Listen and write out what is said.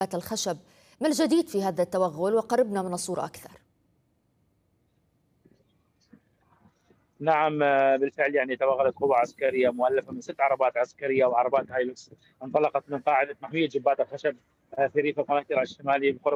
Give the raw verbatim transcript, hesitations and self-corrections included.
الخشب. ما الجديد في هذا التوغل؟ وقربنا من الصورة أكثر. نعم، بالفعل يعني توغلت قوة عسكرية مؤلفة من ست عربات عسكرية وعربات هايلوكس انطلقت من قاعدة محمية جبات الخشب في ريف القناطرة الشمالي بقرب